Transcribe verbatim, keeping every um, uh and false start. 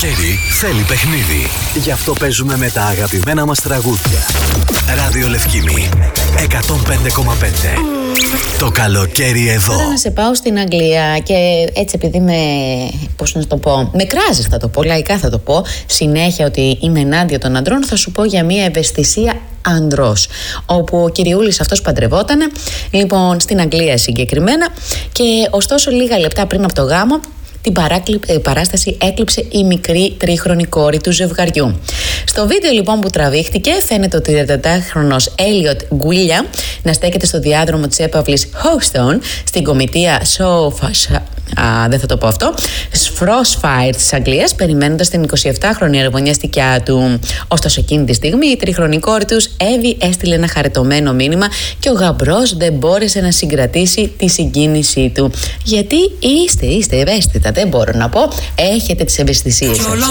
καλοκαίρι θέλει παιχνίδι. Γι' αυτό παίζουμε με τα αγαπημένα μας τραγούδια. Ράδιο Λευκήμη εκατόν πέντε κόμμα πέντε. Το καλοκαίρι εδώ. Τώρα να σε πάω στην Αγγλία και έτσι επειδή με, πώς να το πω, με κράζεις θα το πω, λαϊκά θα το πω, συνέχεια ότι είμαι ενάντια των αντρών, θα σου πω για μια ευαισθησία ανδρός, όπου ο κυριούλης αυτός παντρευότανε, λοιπόν στην Αγγλία συγκεκριμένα, και ωστόσο λίγα λεπτά πριν από το γάμο την παράσταση έκλειψε η μικρή τρίχρονη κόρη του ζευγαριού. Στο βίντεο λοιπόν που τραβήχτηκε φαίνεται ο τριανταετάχρονος Έλιοτ Γκουίλια να στέκεται στο διάδρομο της έπαυλης Houghton στην κομιτεία Sofa, α, δεν θα το πω αυτό, Frostfire της Αγγλίας, περιμένοντας την εικοσιεπτάχρονη αραβωνιαστικιά του. Ωστόσο εκείνη τη στιγμή η τρίχρονη κόρη τους Εύη έστειλε ένα χαριτωμένο μήνυμα και ο γαμπρός δεν μπόρεσε να συγκρατήσει τη συγκίνησή του. Γιατί είστε, είστε ευαίσθητα, δεν μπορώ να πω, έχετε τις ευαισθησίες σας.